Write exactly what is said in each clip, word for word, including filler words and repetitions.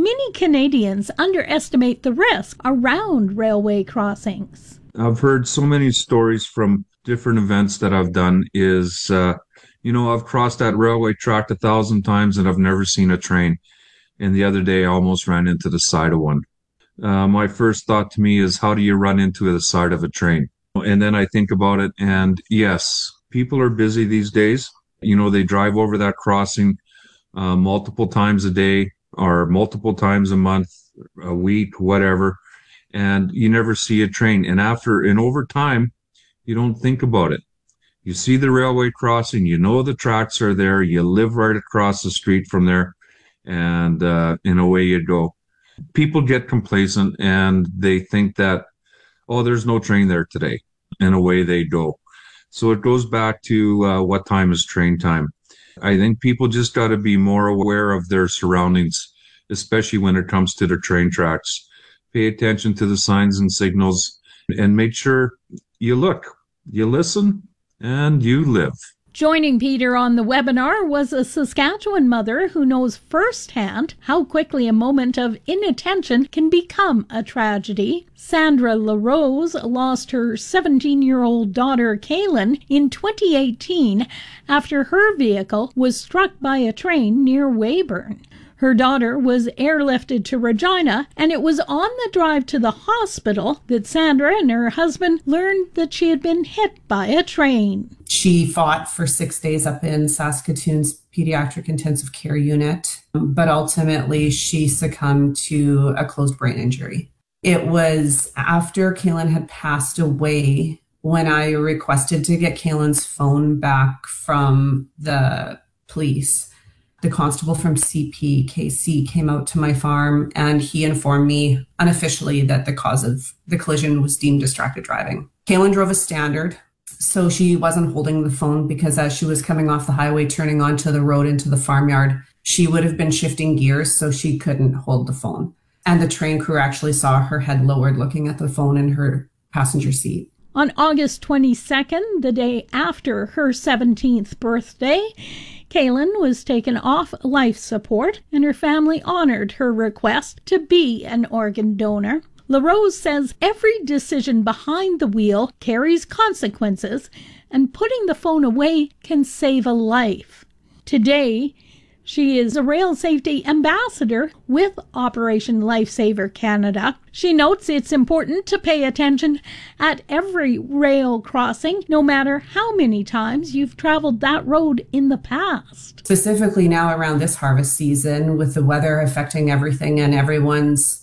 many Canadians underestimate the risk around railway crossings. I've heard so many stories from different events that I've done is, uh, you know, I've crossed that railway track a thousand times and I've never seen a train. And the other day I almost ran into the side of one. Uh, my first thought to me is, how do you run into the side of a train? And then I think about it, and yes, people are busy these days. You know, they drive over that crossing uh, multiple times a day or multiple times a month, a week, whatever, and you never see a train. And after and over time, you don't think about it. You see the railway crossing, you know the tracks are there, you live right across the street from there, and uh, and away you go. People get complacent and they think that, oh, there's no train there today, and away they go. So it goes back to uh, what time is train time. I think people just got to be more aware of their surroundings, especially when it comes to the train tracks. Pay attention to the signs and signals and make sure you look, you listen, and you live. Joining Peter on the webinar was a Saskatchewan mother who knows firsthand how quickly a moment of inattention can become a tragedy. Sandra LaRose lost her seventeen-year-old daughter, Kaylin, in twenty eighteen after her vehicle was struck by a train near Weyburn. Her daughter was airlifted to Regina, and it was on the drive to the hospital that Sandra and her husband learned that she had been hit by a train. She fought for six days up in Saskatoon's pediatric intensive care unit, but ultimately she succumbed to a closed brain injury. It was after Kaylin had passed away when I requested to get Kaylin's phone back from the police. The constable from C P K C came out to my farm and he informed me unofficially that the cause of the collision was deemed distracted driving. Kaylin drove a Standard, so she wasn't holding the phone because as she was coming off the highway, turning onto the road into the farmyard, she would have been shifting gears, so she couldn't hold the phone. And the train crew actually saw her head lowered looking at the phone in her passenger seat. On August twenty-second, the day after her seventeenth birthday, Kaylin was taken off life support, and her family honored her request to be an organ donor. LaRose says every decision behind the wheel carries consequences, and putting the phone away can save a life. Today, she is a rail safety ambassador with Operation Lifesaver Canada. She notes it's important to pay attention at every rail crossing, no matter how many times you've traveled that road in the past. Specifically now around this harvest season, with the weather affecting everything and everyone's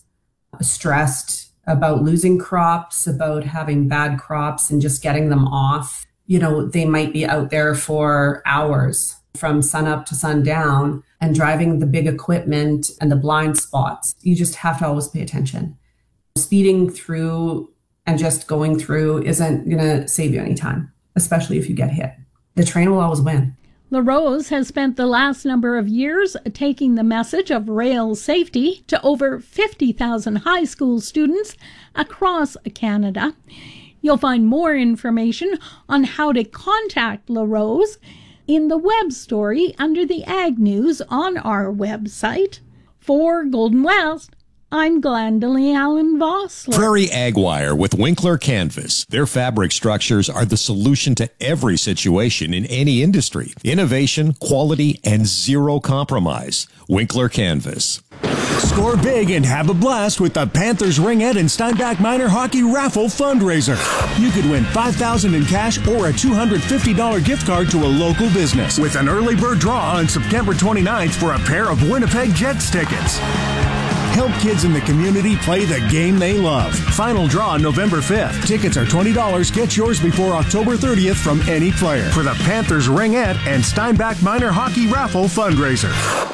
stressed about losing crops, about having bad crops and just getting them off. You know, they might be out there for hours from sun up to sundown and driving the big equipment and the blind spots. You just have to always pay attention. Speeding through and just going through isn't going to save you any time, especially if you get hit. The train will always win. LaRose has spent the last number of years taking the message of rail safety to over fifty thousand high school students across Canada. You'll find more information on how to contact LaRose in the web story under the Ag News on our website. For Golden West, I'm Glendalee Allen Vossler. Prairie Ag Wire with Winkler Canvas. Their fabric structures are the solution to every situation in any industry. Innovation, quality, and zero compromise. Winkler Canvas. Score big and have a blast with the Panthers Ringette and Steinbach Minor Hockey Raffle Fundraiser. You could win five thousand dollars in cash or a two hundred fifty dollars gift card to a local business with an early bird draw on September twenty-ninth for a pair of Winnipeg Jets tickets. Help kids in the community play the game they love. Final draw November fifth. Tickets are twenty dollars. Get yours before October thirtieth from any player for the Panthers Ringette and Steinbach Minor Hockey Raffle Fundraiser.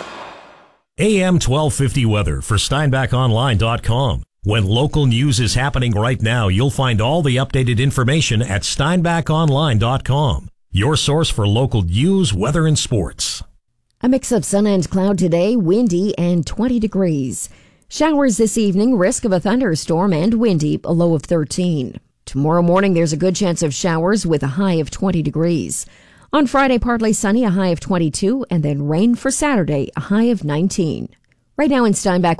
A M twelve fifty weather for Steinbach Online dot com. When local news is happening right now, you'll find all the updated information at Steinbach Online dot com. Your source for local news, weather, and sports. A mix of sun and cloud today, windy and twenty degrees. Showers this evening, risk of a thunderstorm and windy, a low of thirteen. Tomorrow morning, there's a good chance of showers with a high of twenty degrees. On Friday, partly sunny, a high of twenty-two, and then rain for Saturday, a high of nineteen. Right now in Steinbach,